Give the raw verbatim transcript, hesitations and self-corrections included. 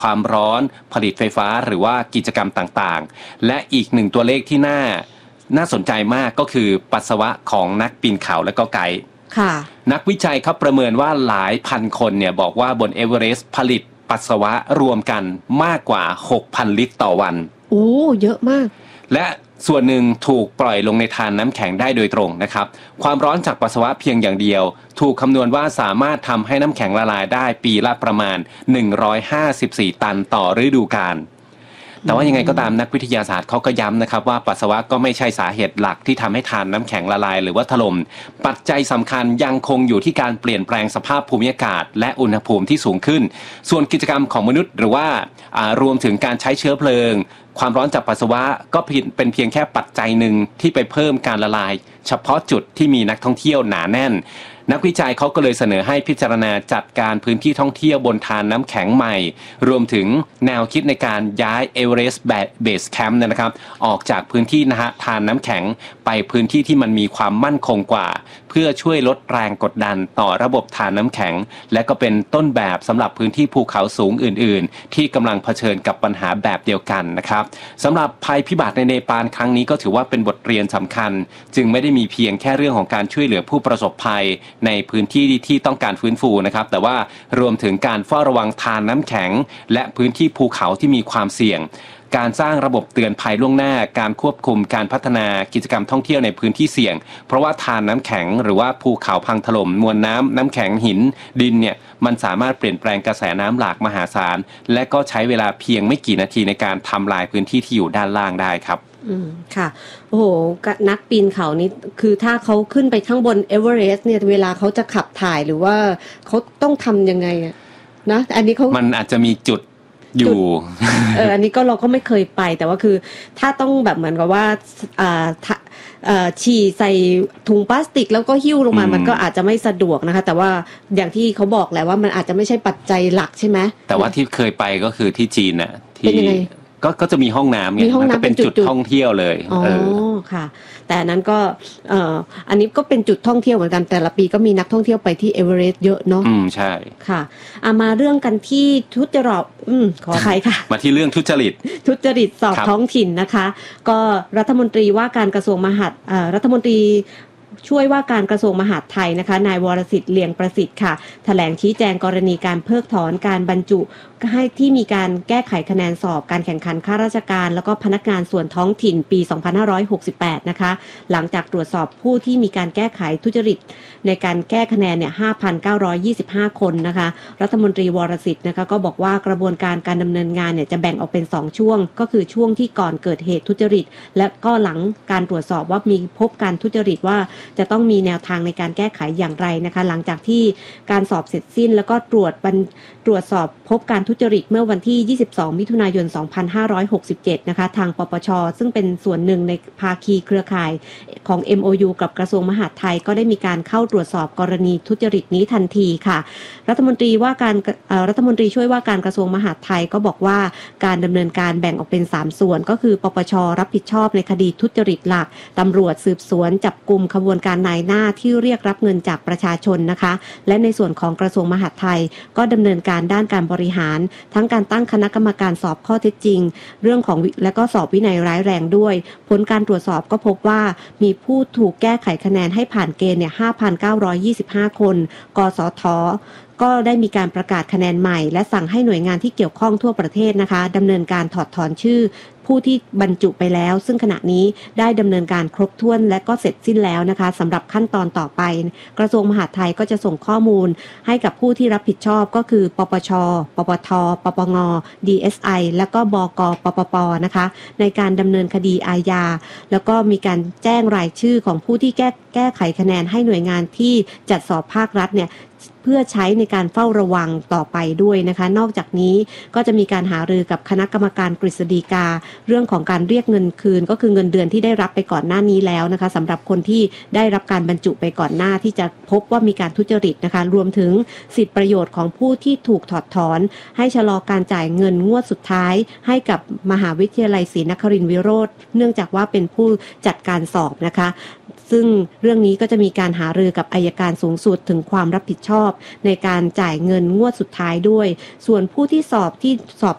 ความร้อนผลิตไฟฟ้าหรือว่ากิจกรรมต่างๆและอีกหนึ่งตัวเลขที่น่าน่าสนใจมากก็คือปัสสาวะของนักปีนเขาและก็ไกด์นักวิจัยเขาประเมินว่าหลายพันคนเนี่ยบอกว่าบนเอเวอเรสต์ผลิตปัสสาวะรวมกันมากกว่า หกพัน ลิตรต่อวันโอ้เยอะมากและส่วนหนึ่งถูกปล่อยลงในทานน้ำแข็งได้โดยตรงนะครับความร้อนจากปัสสาวะเพียงอย่างเดียวถูกคำนวณว่าสามารถทำให้น้ำแข็งละลายได้ปีละประมาณหนึ่งร้อยห้าสิบสี่ตันต่อฤดูกาลแต่ว่ายังไงก็ตามนักวิทยาศาสตร์เขาก็ย้ำนะครับว่าปัสสาวะก็ไม่ใช่สาเหตุหลักที่ทำให้ทานน้ำแข็งละลายหรือว่าถล่มปัจจัยสำคัญยังคงอยู่ที่การเปลี่ยนแปลงสภาพภูมิอากาศและอุณหภูมิที่สูงขึ้นส่วนกิจกรรมของมนุษย์หรือว่ารวมถึงการใช้เชื้อเพลิงความร้อนจากปัสสาวะก็เป็นเพียงแค่ปัจจัยหนึ่งที่ไปเพิ่มการละลายเฉพาะจุดที่มีนักท่องเที่ยวหนาแน่นนักวิจัยเขาก็เลยเสนอให้พิจารณาจัดการพื้นที่ท่องเที่ยวบนทานน้ำแข็งใหม่รวมถึงแนวคิดในการย้ายเอเวอเรสต์เบสแคมป์นะครับออกจากพื้นที่นะฮะทานน้ำแข็งไปพื้นที่ที่มันมีความมั่นคงกว่าเพื่อช่วยลดแรงกดดันต่อระบบทานน้ำแข็งและก็เป็นต้นแบบสำหรับพื้นที่ภูเขาสูงอื่นๆที่กำลังเผชิญกับปัญหาแบบเดียวกันนะครับสำหรับภัยพิบัติในเนปาลครั้งนี้ก็ถือว่าเป็นบทเรียนสำคัญจึงไม่ได้มีเพียงแค่เรื่องของการช่วยเหลือผู้ประสบภัยในพื้นที่ที่ต้องการฟื้นฟูนะครับแต่ว่ารวมถึงการเฝ้าระวังทานน้ำแข็งและพื้นที่ภูเขาที่มีความเสี่ยงการสร้างระบบเตือนภัยล่วงหน้าการควบคุมการพัฒนากิจกรรมท่องเที่ยวในพื้นที่เสี่ยงเพราะว่าทานน้ำแข็งหรือว่าภูเขาพังถล่มมวลน้ำน้ำแข็งหินดินเนี่ยมันสามารถเปลี่ยนแปลงกระแสน้ำหลากมหาศาลและก็ใช้เวลาเพียงไม่กี่นาทีในการทำลายพื้นที่ที่อยู่ด้านล่างได้ครับอืมค่ะโอ้โหนักปีนเขานี่คือถ้าเขาขึ้นไปข้างบนเอเวอเรสต์เนี่ยเวลาเขาจะขับถ่ายหรือว่าเขาต้องทำยังไงอะนะอันนี้เขามันอาจจะมีจุดอยู่เอออันนี้ก็เราก็ไม่เคยไปแต่ว่าคือถ้าต้องแบบเหมือนกับว่าอ่าอ่าฉี่ใส่ถุงพลาสติกแล้วก็หิ้วลงมามันก็อาจจะไม่สะดวกนะคะแต่ว่าอย่างที่เขาบอกแหละว่ามันอาจจะไม่ใช่ปัจจัยหลักใช่ไหมแต่ว่าที่เคยไปก็คือที่จีนน่ะที่ก็ก็จะมีห้องน้ำเนี่ยมันก็เป็นจุดท่องเที่ยวเลยอ๋อค่ะแต่นั้นก็เอ่ออันนี้ก็เป็นจุดท่องเที่ยวเหมือนกันแต่ละปีก็มีนักท่องเที่ยวไปที่เอเวอเรสต์เยอะเนาะอืมใช่ค่ะเอามาเรื่องกันที่ทุจริตอืมขออภัยค่ะมาที่เรื่องทุจริตทุจริตสอบท้องถิ่นนะคะก็รัฐมนตรีว่าการกระทรวงมหาดเอ่อรัฐมนตรีช่วยว่าการกระทรวงมหาดไทยนะคะนายวรสิทธิ์เลียงประสิทธิ์ค่ะแถลงชี้แจงกรณีการเพิกถอนการบรรจุให้ที่มีการแก้ไขคะแนนสอบการแข่งขันข้าราชการแล้วก็พนักงานส่วนท้องถิ่นปีสองพันห้าร้อยหกสิบแปดนะคะหลังจากตรวจสอบผู้ที่มีการแก้ไขทุจริตในการแก้คะแนนเนี่ย ห้าพันเก้าร้อยยี่สิบห้า คนนะคะรัฐมนตรีวรสิทธิ์นะคะก็บอกว่ากระบวนการการดำเนินงานเนี่ยจะแบ่งออกเป็นสองช่วงก็คือช่วงที่ก่อนเกิดเหตุทุจริตและก็หลังการตรวจสอบว่ามีพบการทุจริตว่าจะต้องมีแนวทางในการแก้ไขอย่างไรนะคะหลังจากที่การสอบเสร็จสิ้นแล้วก็ตรวจตรวจสอบพบการทุจริตเมื่อวันที่ยี่สิบสองมิถุนายนสองพันห้าร้อยหกสิบเจ็ดนะคะทางปปชซึ่งเป็นส่วนหนึ่งในภาคีเครือข่ายของ เอ็ม โอ ยู กับกระทรวงมหาดไทยก็ได้มีการเข้าตรวจสอบกรณีทุจริตนี้ทันทีค่ะรัฐมนตรีว่าการรัฐมนตรีช่วยว่าการกระทรวงมหาดไทยก็บอกว่าการดำเนินการแบ่งออกเป็นสามส่วนก็คือปปชรับผิดชอบในคดีทุจริตหลักตำรวจสืบสวนจับกุมขบวนการนายหน้าที่เรียกรับเงินจากประชาชนนะคะและในส่วนของกระทรวงมหาดไทยก็ดำเนินการด้านการบริหารทั้งการตั้งคณะกรรมการสอบข้อเท็จจริงเรื่องของและก็สอบวินัยร้ายแรงด้วยผลการตรวจสอบก็พบว่ามีผู้ถูกแก้ไขคะแนนให้ผ่านเกณฑ์เนี่ย ห้าพันเก้าร้อยยี่สิบห้า คนกสทก็ได้มีการประกาศคะแนนใหม่และสั่งให้หน่วยงานที่เกี่ยวข้องทั่วประเทศนะคะดำเนินการถอดถอนชื่อผู้ที่บรรจุไปแล้วซึ่งขณะนี้ได้ดำเนินการครบถ้วนและก็เสร็จสิ้นแล้วนะคะสำหรับขั้นตอนต่อไปกระทรวงมหาดไทยก็จะส่งข้อมูลให้กับผู้ที่รับผิดชอบก็คือปปชปปทปปง ดี เอส ไอ และก็บกปปปนะคะในการดำเนินคดีอาญาแล้วก็มีการแจ้งรายชื่อของผู้ที่แก้แก้ไขคะแนนให้หน่วยงานที่จัดสอบภาครัฐเนี่ยเพื่อใช้ในการเฝ้าระวังต่อไปด้วยนะคะนอกจากนี้ก็จะมีการหารือกับคณะกรรมการกฤษฎีกาเรื่องของการเรียกเงินคืนก็คือเงินเดือนที่ได้รับไปก่อนหน้านี้แล้วนะคะสำหรับคนที่ได้รับการบรรจุไปก่อนหน้าที่จะพบว่ามีการทุจริตนะคะรวมถึงสิทธิประโยชน์ของผู้ที่ถูกถอดถอนให้ชะลอการจ่ายเงินงวดสุดท้ายให้กับมหาวิทยาลัยศรีนครินทรวิโรธเนื่องจากว่าเป็นผู้จัดการสอบนะคะซึ่งเรื่องนี้ก็จะมีการหารือกับอัยการสูงสุดถึงความรับผิดชอบในการจ่ายเงินงวดสุดท้ายด้วยส่วนผู้ที่สอบที่สอบ